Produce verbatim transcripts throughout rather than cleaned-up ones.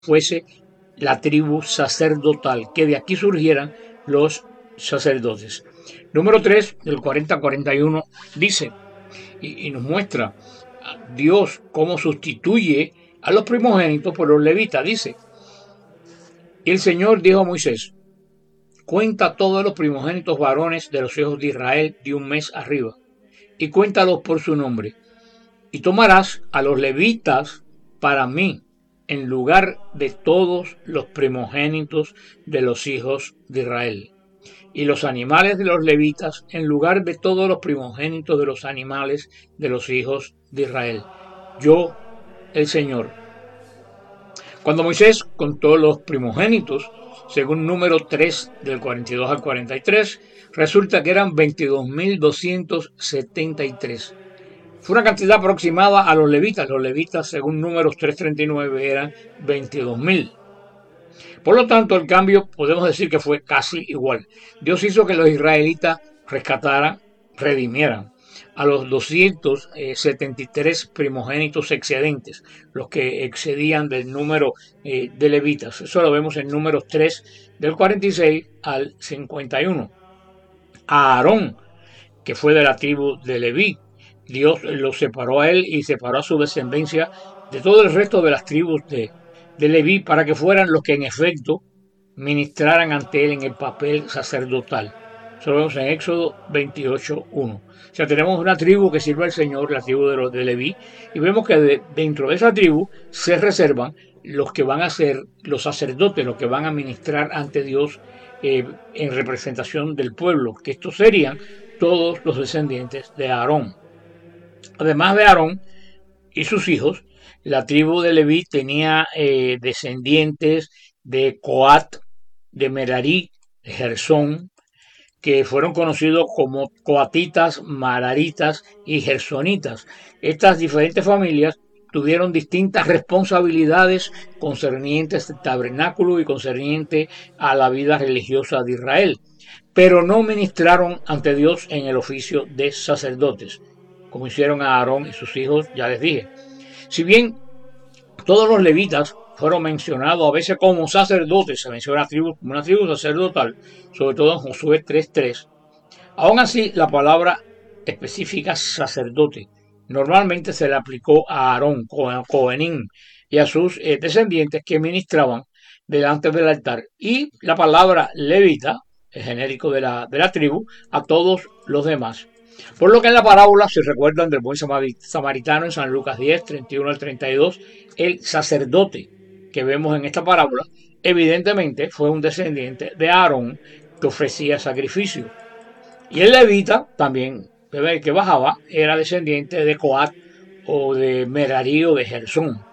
fuese la tribu sacerdotal, que de aquí surgieran los sacerdotes. Número tres, del cuarenta al cuarenta y uno, dice, y, y nos muestra a Dios cómo sustituye a los primogénitos por los levitas. Dice, y el Señor dijo a Moisés, cuenta todos los primogénitos varones de los hijos de Israel de un mes arriba, y cuéntalos por su nombre. Y tomarás a los levitas para mí, en lugar de todos los primogénitos de los hijos de Israel. Y los animales de los levitas, en lugar de todos los primogénitos de los animales de los hijos de Israel. Yo, el Señor. Cuando Moisés contó los primogénitos, según número tres del cuarenta y dos al cuarenta y tres, resulta que eran veintidós mil doscientos setenta y tres. Fue una cantidad aproximada a los levitas. Los levitas, según números trescientos treinta y nueve, eran veintidós mil. Por lo tanto, el cambio podemos decir que fue casi igual. Dios hizo que los israelitas rescataran, redimieran a los doscientos setenta y tres primogénitos excedentes, los que excedían del número eh, de levitas. Eso lo vemos en números tres, del cuarenta y seis al cincuenta y uno. A Aarón, que fue de la tribu de Leví, Dios lo separó a él y separó a su descendencia de todo el resto de las tribus de, de Leví para que fueran los que en efecto ministraran ante él en el papel sacerdotal. Eso lo vemos en Éxodo veintiocho uno. O sea, tenemos una tribu que sirve al Señor, la tribu de los de Leví, y vemos que de, dentro de esa tribu se reservan los que van a ser los sacerdotes, los que van a ministrar ante Dios eh, en representación del pueblo, que estos serían todos los descendientes de Aarón. Además de Aarón y sus hijos, la tribu de Leví tenía eh, descendientes de Coat, de Merarí, de Gersón, que fueron conocidos como coatitas, mararitas y gersonitas. Estas diferentes familias tuvieron distintas responsabilidades concernientes al tabernáculo y concernientes a la vida religiosa de Israel, pero no ministraron ante Dios en el oficio de sacerdotes, como hicieron a Aarón y sus hijos, ya les dije. Si bien todos los levitas fueron mencionados a veces como sacerdotes, se menciona tribu, una tribu sacerdotal, sobre todo en Josué tres tres. Aún así, la palabra específica sacerdote normalmente se le aplicó a Aarón, Cohenim, y a sus eh, descendientes que ministraban delante del altar. Y la palabra levita, el genérico de la, de la tribu, a todos los demás. Por lo que en la parábola, si recuerdan del buen samaritano en San Lucas diez, treinta y uno al treinta y dos, el sacerdote que vemos en esta parábola, evidentemente fue un descendiente de Aarón que ofrecía sacrificio. Y el levita, también que bajaba, era descendiente de Coat o de Merarí o de Gersón.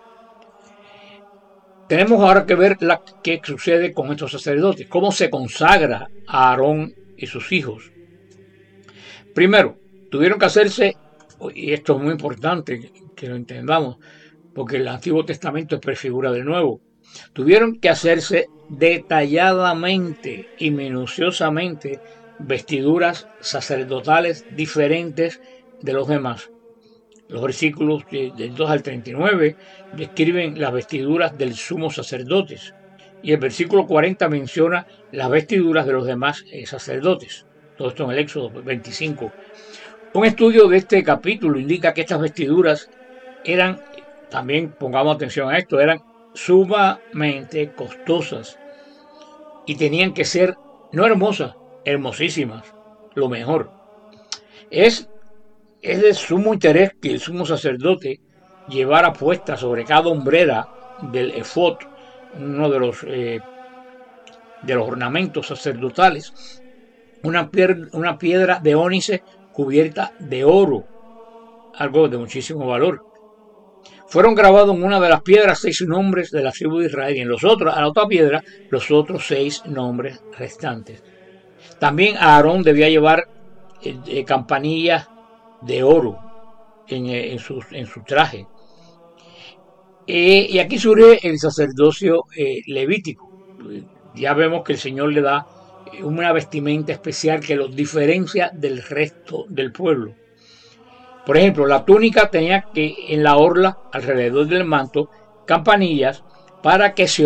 Tenemos ahora que ver la, qué sucede con estos sacerdotes, cómo se consagra a Aarón y sus hijos. Primero, tuvieron que hacerse, y esto es muy importante que lo entendamos, porque el Antiguo Testamento es prefigura del Nuevo, tuvieron que hacerse detalladamente y minuciosamente vestiduras sacerdotales diferentes de los demás. Los versículos del dos al treinta y nueve describen las vestiduras del sumo sacerdote y el versículo cuarenta menciona las vestiduras de los demás sacerdotes. Todo esto en el Éxodo veinticinco. Un estudio de este capítulo indica que estas vestiduras eran, también pongamos atención a esto, eran sumamente costosas y tenían que ser no hermosas, hermosísimas, lo mejor. Es, es de sumo interés que el sumo sacerdote llevara puesta sobre cada hombrera del efod, uno de los, eh, de los ornamentos sacerdotales, una piedra, una piedra de ónice cubierta de oro, algo de muchísimo valor. Fueron grabados en una de las piedras seis nombres de la tribu de Israel y en los otros, a la otra piedra, los otros seis nombres restantes. También Aarón debía llevar eh, eh, campanillas de oro en, eh, en, su, en su traje. Eh, y aquí surge el sacerdocio eh, levítico. Ya vemos que el Señor le da una vestimenta especial que los diferencia del resto del pueblo. Por ejemplo, la túnica tenía que en la orla, alrededor del manto, campanillas para que se